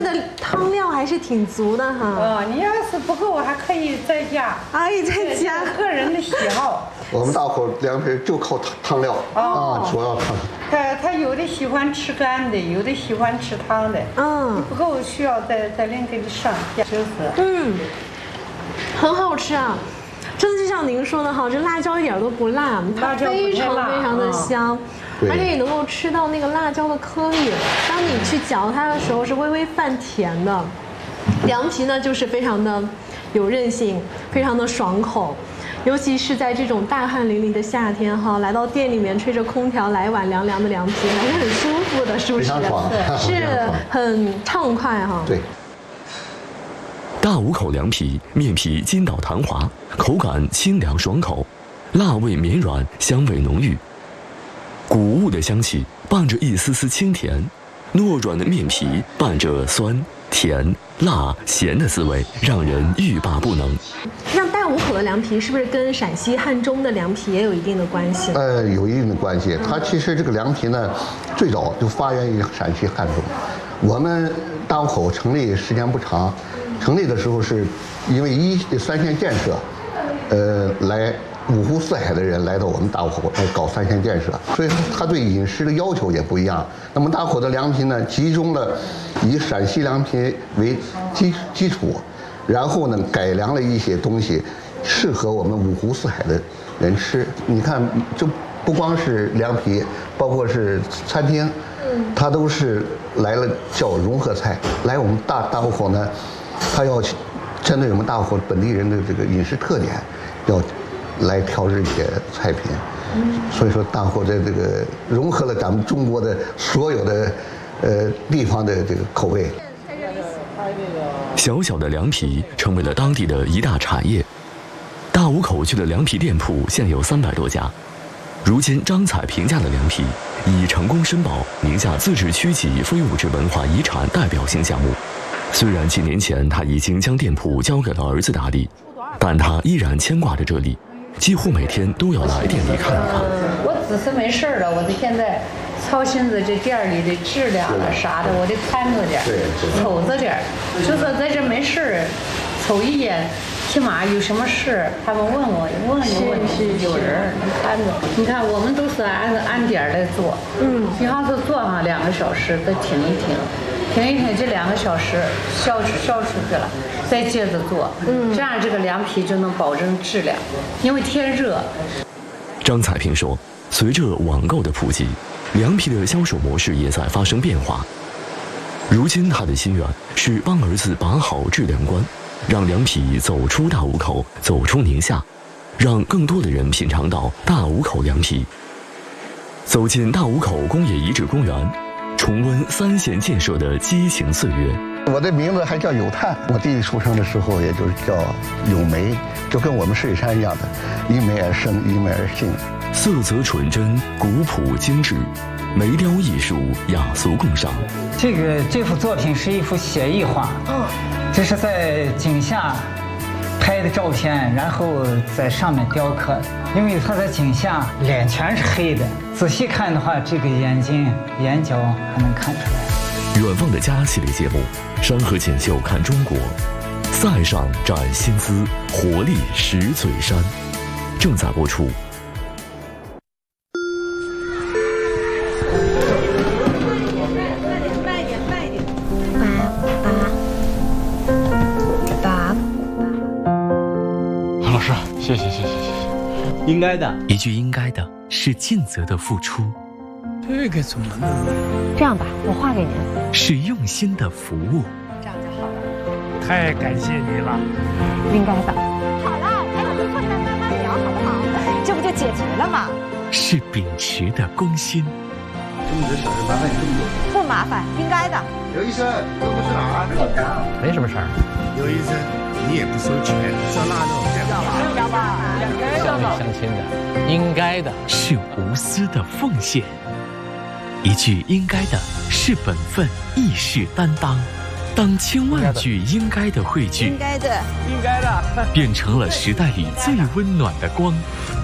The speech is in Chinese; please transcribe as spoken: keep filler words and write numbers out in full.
的汤料还是挺足的哈。 哦，你要是不够，还可以再加。 可以再加， 个人的喜好。 我们大伙凉皮就靠汤汤料啊，主要汤。 他他有的喜欢吃干的，有的喜欢吃汤的。嗯，不够需要再再另给你上加就是。 嗯，很好吃啊。真的就像您说的哈，这辣椒一点都不辣，它非常非常的香。而且也能够吃到那个辣椒的颗粒，当你去嚼它的时候是微微泛甜的。凉皮呢就是非常的有韧性，非常的爽口，尤其是在这种大汗淋漓的夏天哈，来到店里面吹着空调来一碗凉凉的凉皮，还是很舒服的，是不是？ 非常爽， 是很畅快哈。 对。 大五口凉皮，面皮筋道弹滑，口感清凉爽口，辣味绵软，香味浓郁。谷物的香气伴着一丝丝清甜，糯软的面皮伴着酸、甜、辣、咸的滋味，让人欲罢不能。 像大五口的凉皮，是不是跟陕西汉中的凉皮也有一定的关系？ 呃，有一定的关系。它其实这个凉皮呢，最早就发源于陕西汉中。我们大五口成立时间不长，成立的时候是因为一三线建设，呃，来。五湖四海的人来到我们大五口来搞三线建设，所以他对饮食的要求也不一样。那么大五口的凉皮呢，集中了以陕西凉皮为基基础，然后呢改良了一些东西，适合我们五湖四海的人吃。你看，就不光是凉皮，包括是餐厅，它都是来了叫融合菜。来我们大大五口呢，它要针对我们大五口本地人的这个饮食特点，要。来调制一些菜品，所以说大伙在这个融合了咱们中国的所有的呃地方的这个口味。 小小的凉皮成为了当地的一大产业。大五口区的凉皮店铺现有三百多家，如今张彩评价的凉皮已成功申报宁夏自治区级非物质文化遗产代表性项目。虽然几年前他已经将店铺交给了儿子打理，但他依然牵挂着这里。几乎每天都要来店里看一看。 我只是没事了，我得现在操心着这店里的质量啊啥的，我得看着点，瞅着点。就说在这没事，瞅一眼，起码有什么事，他们问我，问有问题，有人能看着。你看，我们都是按按点来做，嗯，比方说做上两个小时，再停一停。停一停，这两个小时消消出去了，再接着做，嗯，这样这个凉皮就能保证质量，因为天热。 张彩萍说，随着网购的普及，凉皮的销售模式也在发生变化。如今他的心愿是帮儿子把好质量关，让凉皮走出大五口，走出宁夏，让更多的人品尝到大五口凉皮。走进大五口工业遗址公园，重温三线建设的激情岁月。 我的名字还叫有炭，我弟弟出生的时候也就是叫有梅，就跟我们水山一样的，因梅而生，因梅而兴。 色泽纯真，古朴精致，梅雕艺术雅俗共赏。 这个这幅作品是一幅写意画，嗯，这是在井下拍的照片，然后在上面雕刻。因为他在井下脸全是黑的，仔细看的话，这个眼睛、眼角还能看出来。 远方的家系列节目《山河锦绣看中国》，塞上展新姿，活力石嘴山，正在播出。 慢点，慢点， 爸爸， 老师，谢谢，谢谢，谢谢。 应该的， 一句应该的是尽责的付出。 这个怎么弄？ 这样吧，我画给您。 是用心的服务。 这样就好了。 太感谢你了。 应该的。好了，咱俩就坐下来慢慢聊，好不好？这不就解决了吗？ 是秉持的公心。 这么多小事麻烦你这么多。 不麻烦，应该的。 刘医生，都不是哪儿？ 没什么事儿。 刘医生，你也不收钱，照那弄。 要吧？ 乡里乡亲的，应该的是无私的奉献。一句应该的是本分，亦是担当。当千万句应该的汇聚， 应该的， 应该的， 变成了时代里最温暖的光。